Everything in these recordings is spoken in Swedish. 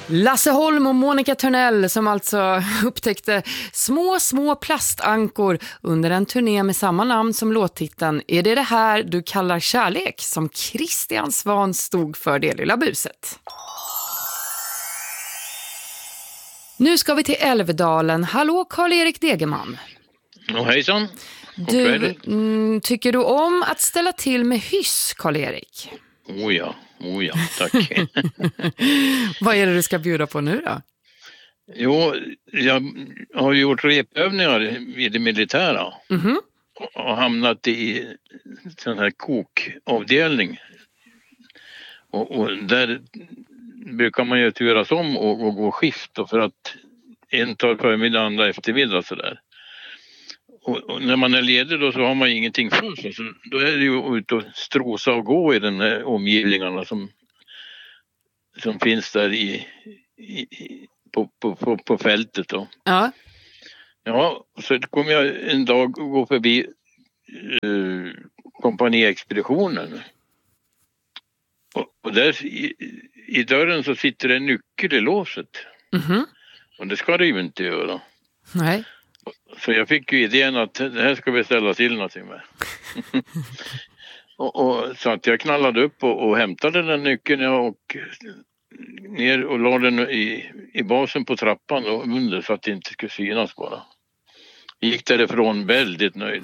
Lasse Holm och Monica Törnell som alltså upptäckte små plastankor under en turné med samma namn som låttiteln Är det här du kallar kärlek, som Christian Svahn stod för det lilla buset. Nu ska vi till Älvdalen. Hallå Karl-Erik Degerman. Hejsan. Tycker du om att ställa till med hyss, Karl-Erik? Oh ja, tack. Vad är det du ska bjuda på nu då? Jo, jag har gjort repövningar vid det militära. Och hamnat i sån här kokavdelning. Och där brukar man ju turas om och gå skift då, för att en tar förmiddag, andra eftermiddag sådär. Och när man är ledig då så har man ingenting för sig. Så då är det ju ut och strosa och gå i den här omgivningarna som finns där på fältet då. Ja. Ja, så kom jag en dag och gå förbi kompaniexpeditionen. Och där i dörren så sitter en nyckel i låset. Och det ska det ju inte göra. Nej. Så jag fick ju idén att det här ska vi ställa till någonting med. och så att jag knallade upp och hämtade den nyckeln och ner och la den i basen på trappan och under så att det inte skulle synas bara. Gick därifrån väldigt nöjd.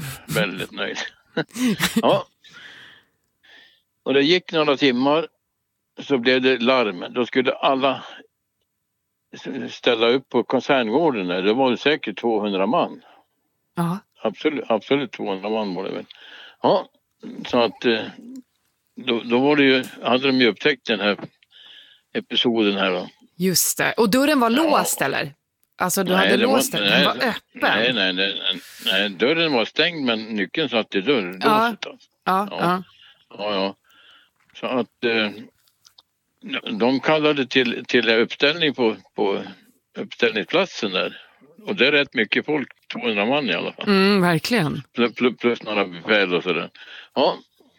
Ja. Och det gick några timmar så blev det larm. Då skulle alla ställa upp på koncerngården där. Det var säkert 200 man. Ja. Absolut 200 man var det väl. Ja, så att då var det ju, hade de ju upptäckt den här episoden här då. Just det. Och dörren var låst eller? Alltså du hade låst den, den var öppen. Nej, dörren var stängd men nyckeln satt i dörren. Ja. Ja. Så att de kallade till uppställning på uppställningsplatsen där. Och det är rätt mycket folk, 200 man i alla fall. Verkligen. Plus några befäl och sådär. Ja.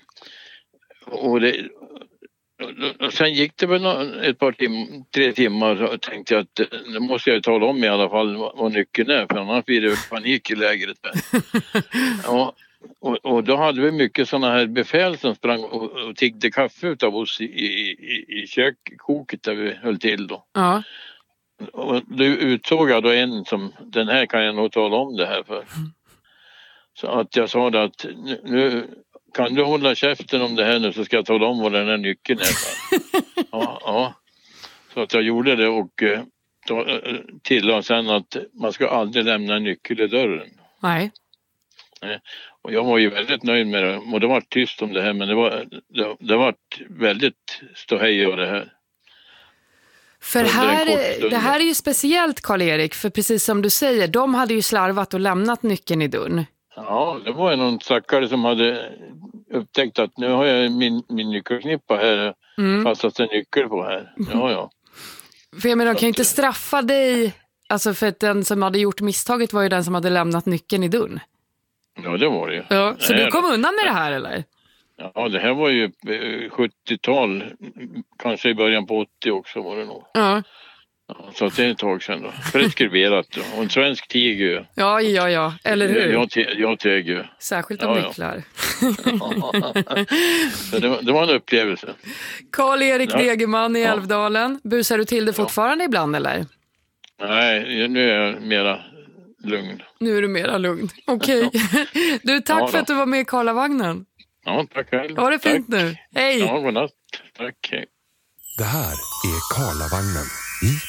Och sen gick det väl ett par 3 timmar och tänkte jag att nu måste jag tala om i alla fall vad nyckeln är. För annars blir det panik i lägret där. Ja. Och då hade vi mycket sådana här befäl som sprang och tiggde kaffe utav oss i kökkoket där vi höll till då. Ja. Och då utsåg jag då en som, den här kan jag nog tala om det här för. Så att jag sa det att nu kan du hålla käften om det här nu så ska jag tala om vad den här nyckeln är. Ja. Så att jag gjorde det och tillade sen att man ska aldrig lämna en nyckel i dörren. Nej. Och jag var ju väldigt nöjd med det. Och det var tyst om det här men det var väldigt ståhej av det här. För det här är ju speciellt Karl-Erik, för precis som du säger, de hade ju slarvat och lämnat nyckeln i dörren. Ja, det var någon stackare som hade upptäckt att nu har jag min nyckelknippa här fast en nyckel på här. Ja. För jag menar, de kan ju inte straffa dig, alltså för att den som hade gjort misstaget var ju den som hade lämnat nyckeln i dörren. Ja, det var det ju. Ja, så du kom undan med det här, eller? Ja, det här var ju 70-tal, kanske i början på 80 också var det nog. Ja. Så det är ett tag sedan då. Preskriberat då. Och en svensk tiger. Ja, eller hur? Jag tiger. Särskilt om nycklar. Det var en upplevelse. Karl-Erik Degerman i Älvdalen. Busar du till det fortfarande ibland, eller? Nej, nu är jag mera lugn. Nu är du mera lugn. Okej. Du, tack för att du var med i Karlavagnen. Ja, tack själv. Ha det fint nu. Hej! Ja, godnatt. Tack, hej. Det här är Karlavagnen i